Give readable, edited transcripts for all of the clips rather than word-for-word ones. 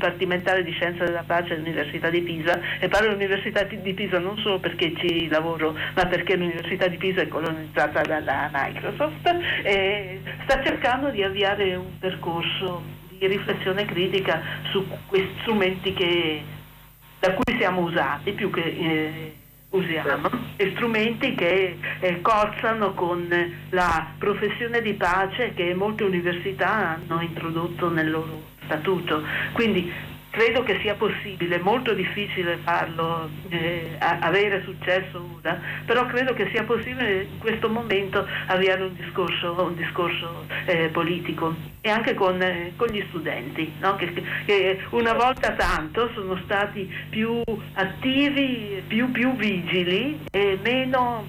dipartimentale di Scienza della Pace all'Università di Pisa, e parlo dell'Università di Pisa non solo perché ci lavoro, ma perché l'Università di Pisa è colonizzata dalla Microsoft, e sta cercando di avviare un percorso di riflessione critica su questi strumenti da cui siamo usati più che usiamo, e strumenti che cozzano con la professione di pace che molte università hanno introdotto nel loro statuto. Quindi credo che sia possibile, molto difficile farlo, avere successo ora, però credo che sia possibile in questo momento avviare un discorso politico, e anche con gli studenti, no? che una volta tanto sono stati più attivi, più vigili e meno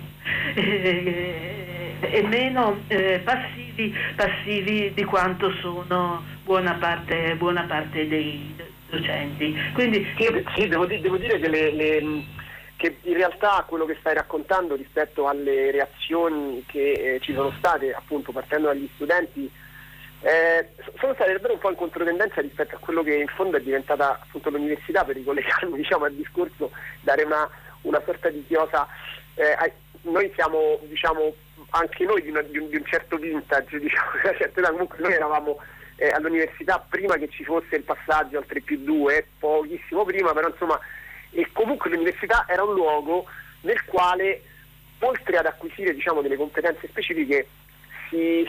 passivi di quanto sono buona parte dei docenti. Quindi sì, devo dire che che in realtà quello che stai raccontando rispetto alle reazioni che ci sono state, appunto partendo dagli studenti, sono state davvero un po' in controtendenza rispetto a quello che in fondo è diventata appunto l'università, per ricollegarmi al discorso, dare una sorta di chiosa. Noi siamo, anche noi di un certo vintage, una certa età. Comunque noi eravamo all'università prima che ci fosse il passaggio al 3+2, pochissimo prima, però insomma, e comunque l'università era un luogo nel quale, oltre ad acquisire delle competenze specifiche, ci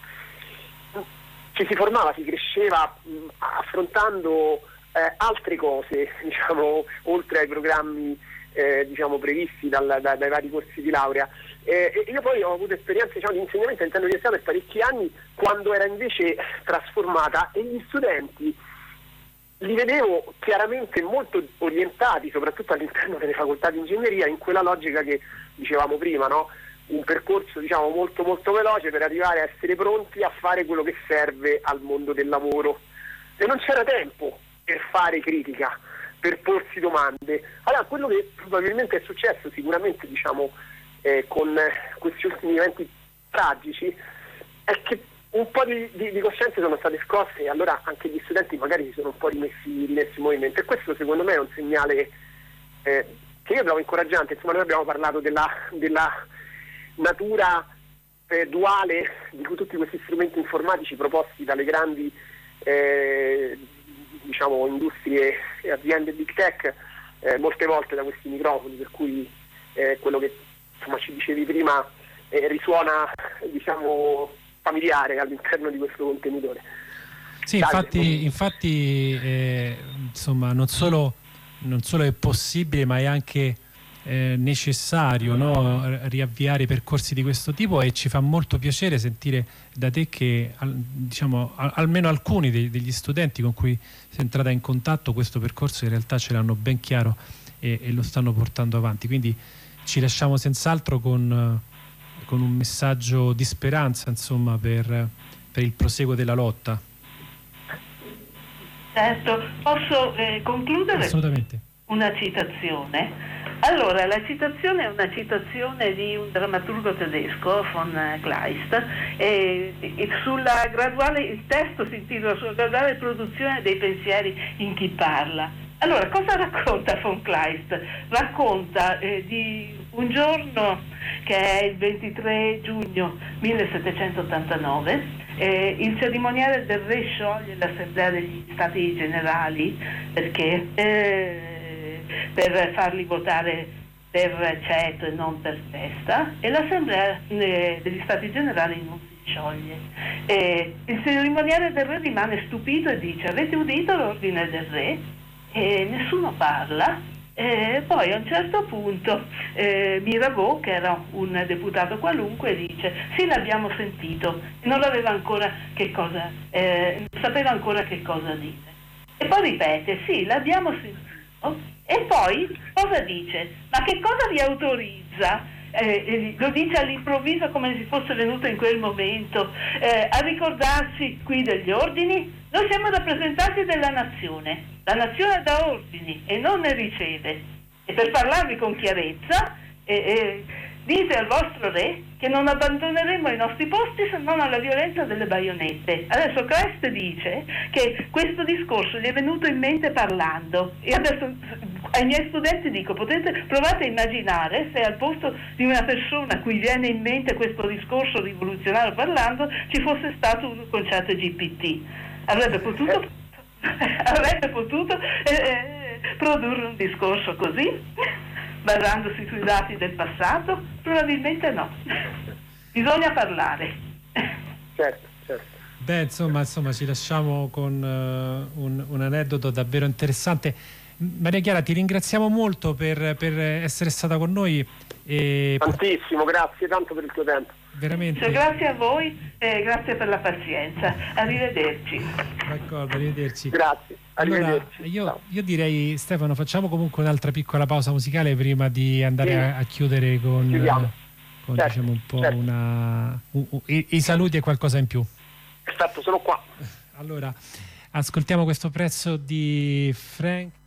si formava, si cresceva affrontando altre cose, oltre ai programmi previsti dai vari corsi di laurea. Io poi ho avuto esperienze di insegnamento all'interno dell'università per parecchi anni, quando era invece trasformata, e gli studenti li vedevo chiaramente molto orientati, soprattutto all'interno delle facoltà di ingegneria, in quella logica che dicevamo prima, no? Un percorso molto molto veloce per arrivare a essere pronti a fare quello che serve al mondo del lavoro, e non c'era tempo per fare critica, per porsi domande. Allora, quello che probabilmente è successo sicuramente con questi ultimi eventi tragici è che un po' di coscienze sono state scosse, e allora anche gli studenti magari si sono un po' rimessi in movimento, e questo secondo me è un segnale che io trovo incoraggiante. Insomma, noi abbiamo parlato della natura duale di tutti questi strumenti informatici proposti dalle grandi industrie e aziende big tech, molte volte da questi microfoni, per cui quello che ci dicevi prima risuona familiare all'interno di questo contenitore. Sì, infatti non solo è possibile, ma è anche necessario, no? Riavviare percorsi di questo tipo, e ci fa molto piacere sentire da te che almeno alcuni degli studenti con cui sei entrata in contatto questo percorso in realtà ce l'hanno ben chiaro e lo stanno portando avanti, quindi ci lasciamo senz'altro con un messaggio di speranza, insomma, per il proseguo della lotta. Certo, posso concludere? Assolutamente. Una citazione. Allora, la citazione è una citazione di un drammaturgo tedesco, von Kleist, sulla graduale, il testo si intitola sulla graduale produzione dei pensieri in chi parla. Allora, cosa racconta von Kleist? Racconta di un giorno che è il 23 giugno 1789, il cerimoniale del re scioglie l'assemblea degli stati generali perché per farli votare per ceto e non per festa, e l'assemblea degli stati generali non si scioglie. Il cerimoniale del re rimane stupito e dice: avete udito l'ordine del re? E nessuno parla. Poi a un certo punto Mirabeau, che era un deputato qualunque, dice: sì, l'abbiamo sentito, e non sapeva ancora che cosa dire. E poi ripete: sì, l'abbiamo sentito. E poi cosa dice? Ma che cosa vi autorizza? Lo dice all'improvviso, come se fosse venuto in quel momento, a ricordarsi qui degli ordini. Noi siamo rappresentanti della nazione, la nazione dà ordini e non ne riceve, e per parlarvi con chiarezza Dite al vostro re che non abbandoneremo i nostri posti se non alla violenza delle baionette. Adesso Kleist dice che questo discorso gli è venuto in mente parlando, e adesso ai miei studenti dico: provate a immaginare se al posto di una persona a cui viene in mente questo discorso rivoluzionario parlando ci fosse stato uno con ChatGPT. Avrebbe potuto produrre un discorso così, basandosi sui dati del passato? Probabilmente no. Bisogna parlare. Certo. Beh, insomma ci lasciamo con un aneddoto davvero interessante. Maria Chiara, ti ringraziamo molto per essere stata con noi. Tantissimo, grazie tanto per il tuo tempo. Veramente. Grazie a voi e grazie per la pazienza. Arrivederci. D'accordo, arrivederci. Grazie. Allora, io direi, Stefano, facciamo comunque un'altra piccola pausa musicale prima di andare a chiudere con certo, diciamo un po' i saluti e qualcosa in più. Perfetto, sono qua. Allora, ascoltiamo questo pezzo di Frank